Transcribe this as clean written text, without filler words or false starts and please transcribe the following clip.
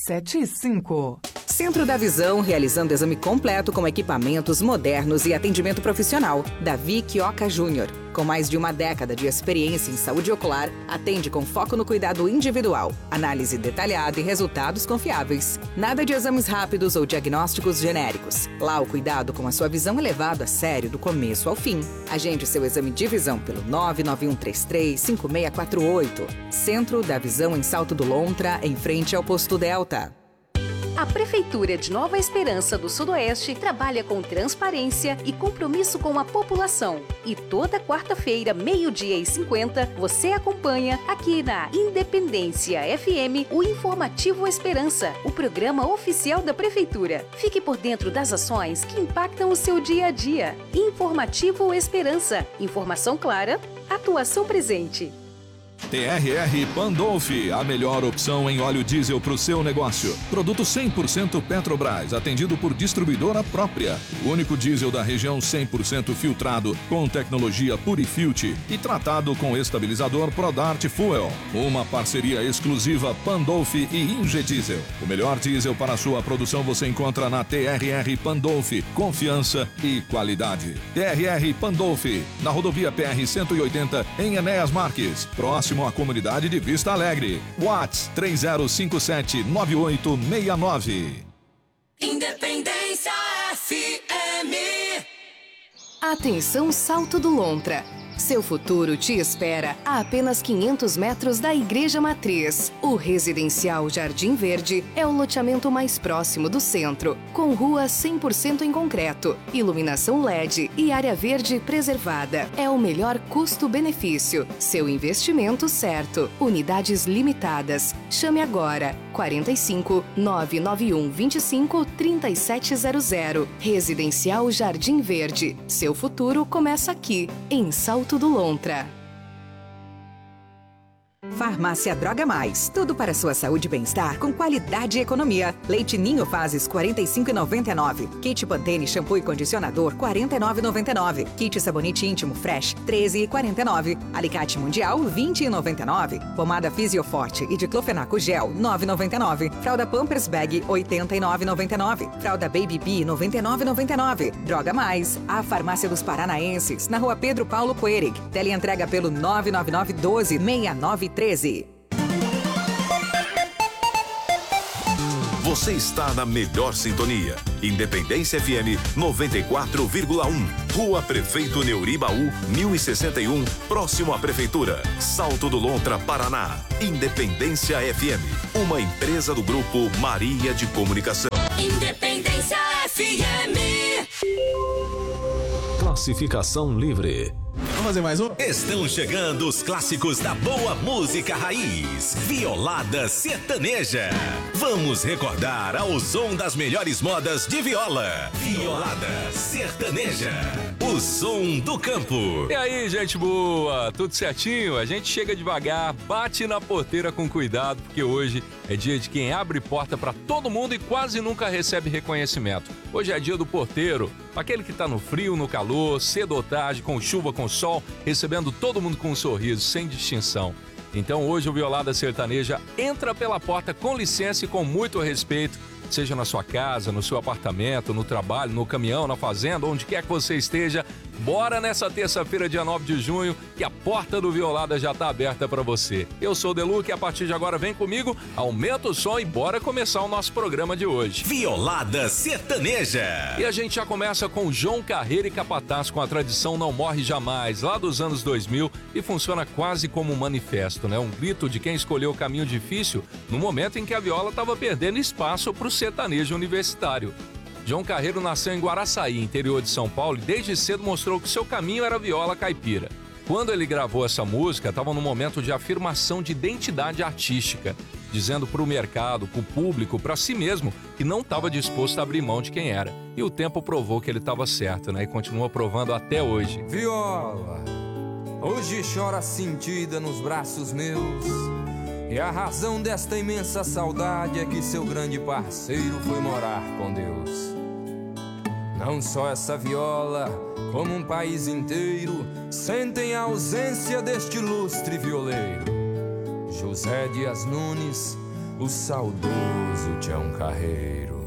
991337575. Centro da Visão, realizando exame completo com equipamentos modernos e atendimento profissional. Davi Quioca Júnior. Com mais de uma década de experiência em saúde ocular, atende com foco no cuidado individual, análise detalhada e resultados confiáveis. Nada de exames rápidos ou diagnósticos genéricos. Lá, o cuidado com a sua visão é levado a sério do começo ao fim. Agende seu exame de visão pelo 991335648. Centro da Visão em Salto do Lontra, em frente ao Posto Delta. A Prefeitura de Nova Esperança do Sudoeste trabalha com transparência e compromisso com a população. E toda quarta-feira, 12h50, você acompanha aqui na Independência FM o Informativo Esperança, o programa oficial da Prefeitura. Fique por dentro das ações que impactam o seu dia a dia. Informativo Esperança. Informação clara, atuação presente. TRR Pandolfi, a melhor opção em óleo diesel para o seu negócio. Produto 100% Petrobras, atendido por distribuidora própria. O único diesel da região 100% filtrado, com tecnologia Purifilt e tratado com estabilizador Prodart Fuel. Uma parceria exclusiva Pandolfi e Ingediesel. O melhor diesel para a sua produção você encontra na TRR Pandolfi. Confiança e qualidade. TRR Pandolfi, na rodovia PR 180, em Enéas Marques, próximo à comunidade de Vista Alegre. WhatsApp 3057-9869. Independência FM. Atenção Salto do Lontra. Seu futuro te espera a apenas 500 metros da Igreja Matriz. O residencial Jardim Verde é o loteamento mais próximo do centro, com rua 100% em concreto, iluminação LED e área verde preservada. É o melhor custo-benefício. Seu investimento certo. Unidades limitadas. Chame agora. 45 991 25 3700. Residencial Jardim Verde. Seu futuro começa aqui, em Salto do Lontra. Farmácia Droga Mais. Tudo para sua saúde e bem-estar com qualidade e economia. Leite Ninho Fases 45,99. Kit Pantene shampoo e condicionador 49,99. Kit sabonete íntimo Fresh 13,49. Alicate Mundial 20,99. Pomada Fisioforte e diclofenaco gel 9,99. Fralda Pampers Bag 89,99. Fralda Baby Bee 99,99. Droga Mais. A Farmácia dos Paranaenses na Rua Pedro Paulo Coerig. Teleentrega pelo 999 12 6913. Você está na melhor sintonia. Independência FM 94,1. Rua Prefeito Neuribaú, 1061, próximo à Prefeitura. Salto do Lontra, Paraná. Independência FM, uma empresa do Grupo Maria de Comunicação. Independência FM. Classificação livre. Vamos fazer mais um? Estão chegando os clássicos da boa música raiz. Violada Sertaneja. Vamos recordar ao som das melhores modas de viola. Violada Sertaneja. O som do campo. E aí, gente boa? Tudo certinho? A gente chega devagar, bate na porteira com cuidado, porque hoje é dia de quem abre porta para todo mundo e quase nunca recebe reconhecimento. Hoje é dia do porteiro, aquele que tá no frio, no calor, cedo ou tarde, com chuva, com sol, recebendo todo mundo com um sorriso, sem distinção. Então hoje o Violada Sertaneja entra pela porta com licença e com muito respeito, seja na sua casa, no seu apartamento, no trabalho, no caminhão, na fazenda, onde quer que você esteja. Bora nessa terça-feira, dia 9 de junho, que a porta do Violada já tá aberta para você. Eu sou o Deluca e a partir de agora vem comigo, aumenta o som e bora começar o nosso programa de hoje. Violada Sertaneja. E a gente já começa com João Carreiro e Capataz, com a tradição Não Morre Jamais, lá dos anos 2000, e funciona quase como um manifesto, né? Um grito de quem escolheu o caminho difícil no momento em que a viola estava perdendo espaço para o sertanejo universitário. João Carreiro nasceu em Guaraçaí, interior de São Paulo, e desde cedo mostrou que seu caminho era viola caipira. Quando ele gravou essa música, estava num momento de afirmação de identidade artística, dizendo para o mercado, para o público, para si mesmo, que não estava disposto a abrir mão de quem era. E o tempo provou que ele estava certo, né? E continua provando até hoje. Viola, hoje chora sentida nos braços meus, e a razão desta imensa saudade é que seu grande parceiro foi morar com Deus. Não só essa viola, como um país inteiro, sentem a ausência deste ilustre violeiro. José Dias Nunes o saudoso Tião Carreiro.